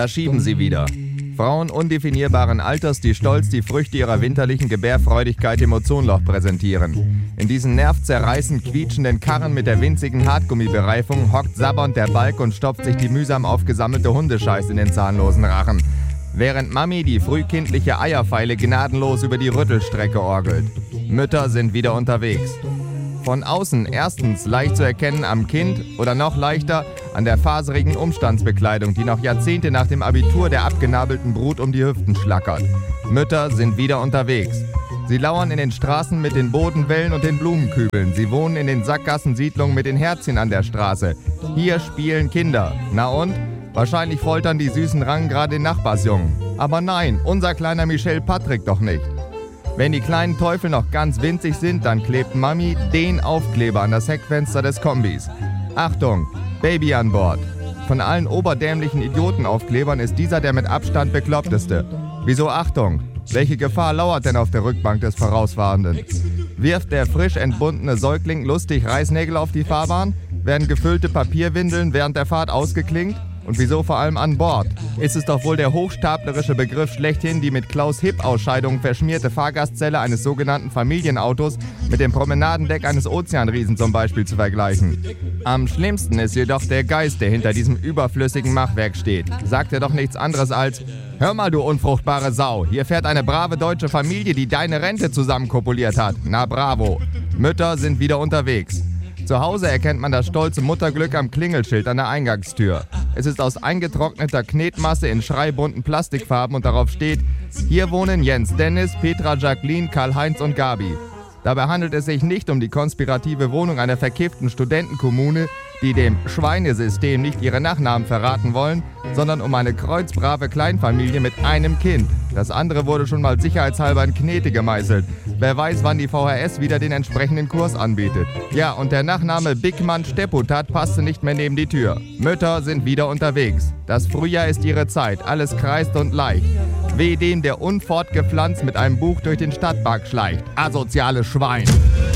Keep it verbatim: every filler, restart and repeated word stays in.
Da schieben sie wieder. Frauen undefinierbaren Alters, die stolz die Früchte ihrer winterlichen Gebärfreudigkeit im Ozonloch präsentieren. In diesen nervzerreißend quietschenden Karren mit der winzigen Hartgummibereifung hockt sabbernd der Balk und stopft sich die mühsam aufgesammelte Hundescheiß in den zahnlosen Rachen. Während Mami die frühkindliche Eierfeile gnadenlos über die Rüttelstrecke orgelt. Mütter sind wieder unterwegs. Von außen erstens leicht zu erkennen am Kind oder noch leichter an der faserigen Umstandsbekleidung, die noch Jahrzehnte nach dem Abitur der abgenabelten Brut um die Hüften schlackert. Mütter sind wieder unterwegs. Sie lauern in den Straßen mit den Bodenwellen und den Blumenkübeln. Sie wohnen in den Sackgassensiedlungen mit den Herzchen an der Straße. Hier spielen Kinder. Na und? Wahrscheinlich foltern die süßen Rangen gerade den Nachbarsjungen. Aber nein, unser kleiner Michel Patrick doch nicht. Wenn die kleinen Teufel noch ganz winzig sind, dann klebt Mami den Aufkleber an das Heckfenster des Kombis. Achtung, Baby an Bord. Von allen oberdämlichen Idiotenaufklebern ist dieser der mit Abstand bekloppteste. Wieso Achtung? Welche Gefahr lauert denn auf der Rückbank des Vorausfahrenden? Wirft der frisch entbundene Säugling lustig Reißnägel auf die Fahrbahn? Werden gefüllte Papierwindeln während der Fahrt ausgeklingt? Und wieso vor allem an Bord? Ist es doch wohl der hochstaplerische Begriff schlechthin, die mit Klaus-Hipp-Ausscheidungen verschmierte Fahrgastzelle eines sogenannten Familienautos mit dem Promenadendeck eines Ozeanriesen zum Beispiel zu vergleichen. Am schlimmsten ist jedoch der Geist, der hinter diesem überflüssigen Machwerk steht. Sagt er doch nichts anderes als: Hör mal, du unfruchtbare Sau, hier fährt eine brave deutsche Familie, die deine Rente zusammenkopuliert hat. Na bravo. Mütter sind wieder unterwegs. Zu Hause erkennt man das stolze Mutterglück am Klingelschild an der Eingangstür. Es ist aus eingetrockneter Knetmasse in schreibunten Plastikfarben und darauf steht: Hier wohnen Jens, Dennis, Petra, Jacqueline, Karl-Heinz und Gabi. Dabei handelt es sich nicht um die konspirative Wohnung einer verkifften Studentenkommune, die dem Schweinesystem nicht ihre Nachnamen verraten wollen, sondern um eine kreuzbrave Kleinfamilie mit einem Kind. Das andere wurde schon mal sicherheitshalber in Knete gemeißelt. Wer weiß, wann die V H S wieder den entsprechenden Kurs anbietet. Ja, und der Nachname Bigmann Stepputat passte nicht mehr neben die Tür. Mütter sind wieder unterwegs. Das Frühjahr ist ihre Zeit, alles kreist und leicht. Weh dem, der unfortgepflanzt mit einem Buch durch den Stadtpark schleicht. Asoziales Schwein.